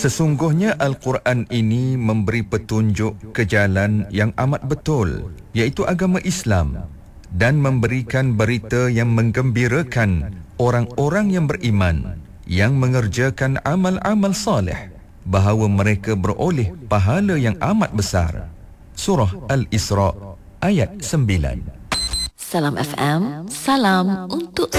Sesungguhnya Al-Quran ini memberi petunjuk ke jalan yang amat betul, iaitu agama Islam, dan memberikan berita yang menggembirakan orang-orang yang beriman, yang mengerjakan amal-amal saleh, bahawa mereka beroleh pahala yang amat besar. Surah Al-Isra ayat 9. Salam FM, salam untuk